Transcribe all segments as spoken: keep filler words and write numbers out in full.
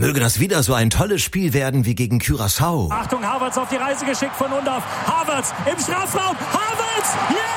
Möge das wieder so ein tolles Spiel werden wie gegen Curaçao. Achtung, Havertz auf die Reise geschickt von Undav. Havertz im Strafraum. Havertz!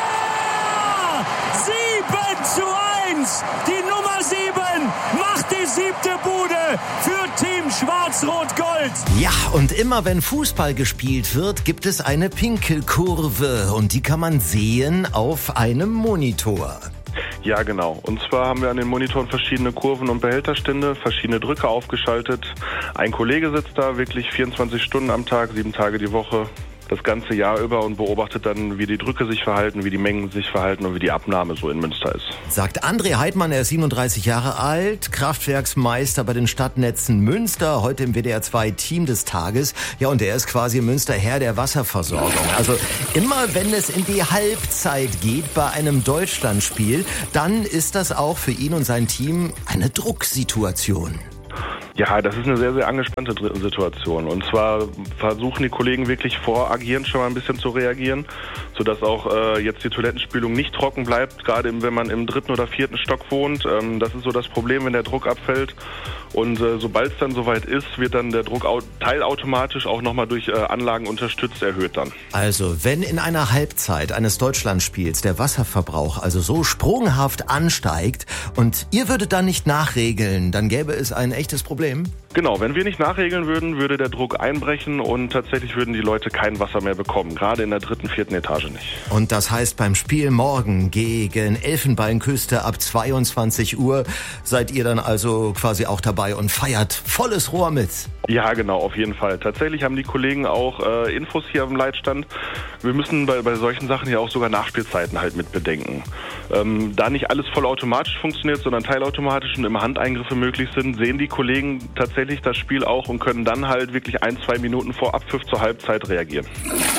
Ja! sieben zu eins! Die Nummer sieben macht die siebte Bude für Team Schwarz-Rot-Gold. Ja, und immer wenn Fußball gespielt wird, gibt es eine Pinkelkurve. Und die kann man sehen auf einem Monitor. Ja, genau. Und zwar haben wir an den Monitoren verschiedene Kurven und Behälterstände, verschiedene Drücke aufgeschaltet. Ein Kollege sitzt da wirklich vierundzwanzig Stunden am Tag, sieben Tage die Woche, das ganze Jahr über und beobachtet dann, wie die Drücke sich verhalten, wie die Mengen sich verhalten und wie die Abnahme so in Münster ist. Sagt André Heidmann, er ist siebenunddreißig Jahre alt, Kraftwerksmeister bei den Stadtnetzen Münster, heute im W D R zwei Team des Tages. Ja, und er ist quasi im Münster Herr der Wasserversorgung. Also immer wenn es in die Halbzeit geht bei einem Deutschlandspiel, dann ist das auch für ihn und sein Team eine Drucksituation. Ja, das ist eine sehr, sehr angespannte Situation. Und zwar versuchen die Kollegen wirklich voragierend schon mal ein bisschen zu reagieren, sodass auch äh, jetzt die Toilettenspülung nicht trocken bleibt, gerade wenn man im dritten oder vierten Stock wohnt. Ähm, das ist so das Problem, wenn der Druck abfällt. Und äh, sobald es dann soweit ist, wird dann der Druck au- teilautomatisch auch nochmal durch äh, Anlagen unterstützt erhöht dann. Also, wenn in einer Halbzeit eines Deutschlandspiels der Wasserverbrauch also so sprunghaft ansteigt und ihr würdet dann nicht nachregeln, dann gäbe es ein echtes Problem. Genau, wenn wir nicht nachregeln würden, würde der Druck einbrechen und tatsächlich würden die Leute kein Wasser mehr bekommen, gerade in der dritten, vierten Etage nicht. Und das heißt, beim Spiel morgen gegen Elfenbeinküste ab zweiundzwanzig Uhr seid ihr dann also quasi auch dabei und feiert volles Rohr mit. Ja, genau, auf jeden Fall. Tatsächlich haben die Kollegen auch äh, Infos hier am Leitstand. Wir müssen bei, bei solchen Sachen ja auch sogar Nachspielzeiten halt mit bedenken. Ähm, da nicht alles vollautomatisch funktioniert, sondern teilautomatisch und immer Handeingriffe möglich sind, sehen die Kollegen tatsächlich das Spiel auch und können dann halt wirklich ein, zwei Minuten vor Abpfiff zur Halbzeit reagieren.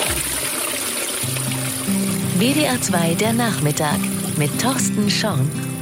W D R zwei der Nachmittag mit Thorsten Schorn.